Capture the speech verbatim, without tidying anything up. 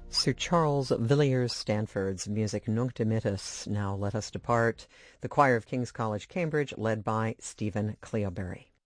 Sir Charles Villiers Stanford's music Nunc Dimittis. Now let us depart. The choir of King's College, Cambridge, led by Stephen Cleobury.